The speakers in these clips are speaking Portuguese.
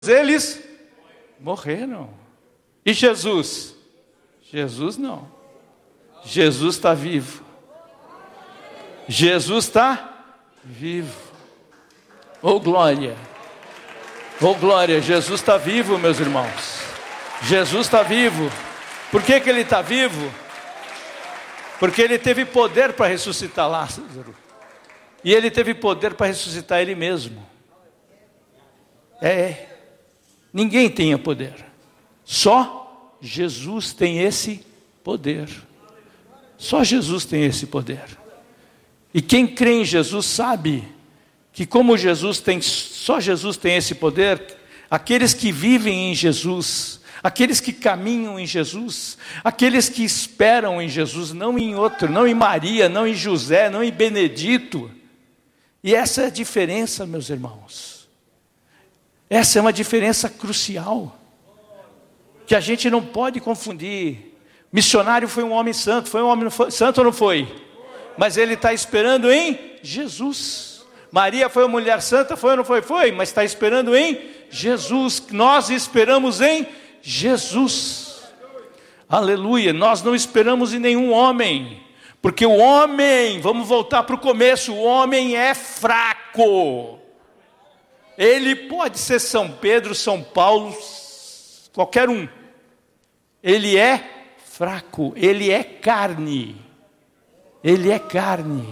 eles morreram. E Jesus? Jesus não. Jesus está vivo. Jesus está vivo. Oh glória! Oh glória! Jesus está vivo, meus irmãos. Jesus está vivo. Por que Ele está vivo? Porque Ele teve poder para ressuscitar Lázaro. E Ele teve poder para ressuscitar Ele mesmo. Ninguém tinha poder. Só Jesus tem esse poder. Só Jesus tem esse poder. E quem crê em Jesus sabe que como só Jesus tem esse poder, aqueles que vivem em Jesus, aqueles que caminham em Jesus, aqueles que esperam em Jesus, não em outro, não em Maria, não em José, não em Benedito. E essa é a diferença, meus irmãos. Essa é uma diferença crucial, que a gente não pode confundir. Missionário foi um homem santo, santo ou não foi? Mas ele está esperando em Jesus. Maria foi uma mulher santa, foi ou não foi? Foi, mas está esperando em Jesus. Nós esperamos em Jesus. Aleluia, nós não esperamos em nenhum homem, porque o homem, vamos voltar para o começo, o homem é fraco. Ele pode ser São Pedro, São Paulo, qualquer um. Ele é fraco, ele é carne. Ele é carne.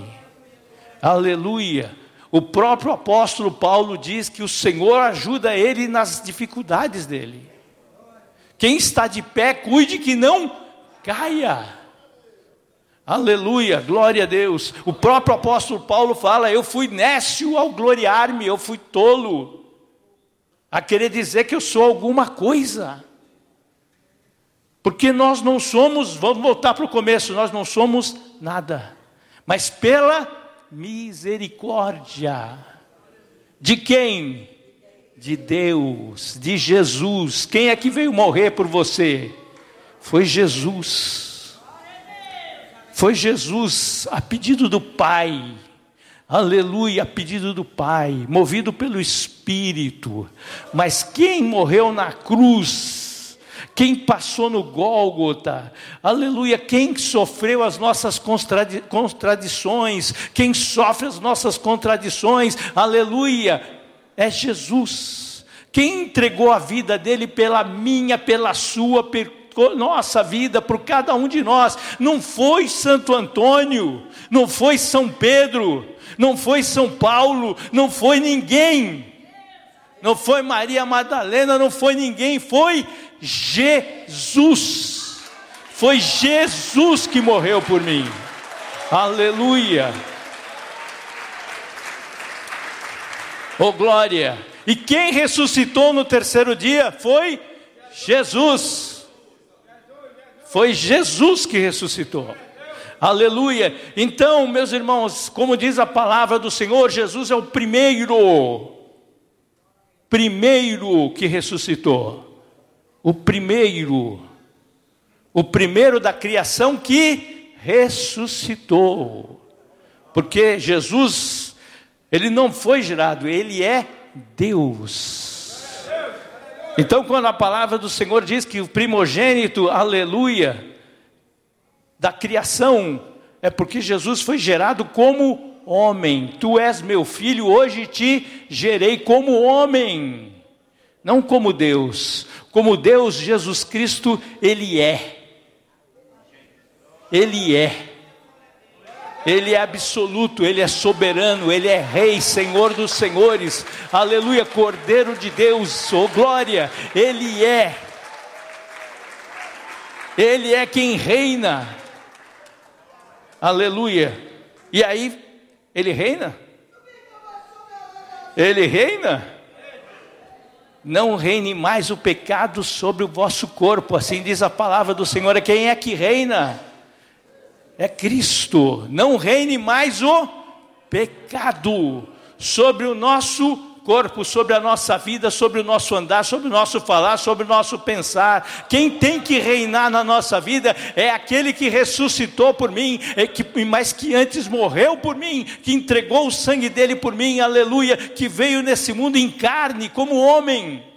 Aleluia. O próprio apóstolo Paulo diz que o Senhor ajuda ele nas dificuldades dele. Quem está de pé, cuide que não caia. Aleluia, glória a Deus. O próprio apóstolo Paulo fala: eu fui nécio ao gloriar-me, eu fui tolo a querer dizer que eu sou alguma coisa. Porque nós não somos, vamos voltar para o começo, nós não somos nada. Mas pela misericórdia. De quem? De Deus, de Jesus. Quem é que veio morrer por você? Foi Jesus. Foi Jesus, a pedido do Pai, aleluia, a pedido do Pai, movido pelo Espírito. Mas quem morreu na cruz, quem passou no Gólgota, aleluia, quem sofreu as nossas contradições, quem sofre as nossas contradições, aleluia, é Jesus. Quem entregou a vida dele pela minha, pela sua, nossa vida, por cada um de nós, não foi Santo Antônio, não foi São Pedro, não foi São Paulo, não foi ninguém, não foi Maria Madalena, não foi ninguém, foi Jesus. Foi Jesus que morreu por mim. Aleluia. Oh glória. E quem ressuscitou no terceiro dia foi Jesus. Foi Jesus que ressuscitou. Aleluia. Então, meus irmãos, como diz a palavra do Senhor, Jesus é o primeiro que ressuscitou. O primeiro da criação que ressuscitou. Porque Jesus, ele não foi gerado, ele é Deus. Então, quando a palavra do Senhor diz que o primogênito, aleluia, da criação, é porque Jesus foi gerado como homem. Tu és meu filho, hoje te gerei como homem, não como Deus. Como Deus, Jesus Cristo, Ele é. Ele é. Ele é absoluto, Ele é soberano, Ele é Rei, Senhor dos senhores, aleluia, Cordeiro de Deus, oh glória, Ele é quem reina, aleluia. E aí, Ele reina? Ele reina? Não reine mais o pecado sobre o vosso corpo, assim diz a palavra do Senhor. Quem é que reina? É Cristo. Não reine mais o pecado sobre o nosso corpo, sobre a nossa vida, sobre o nosso andar, sobre o nosso falar, sobre o nosso pensar. Quem tem que reinar na nossa vida é aquele que ressuscitou por mim, mas que antes morreu por mim, que entregou o sangue dele por mim, aleluia, que veio nesse mundo em carne como homem.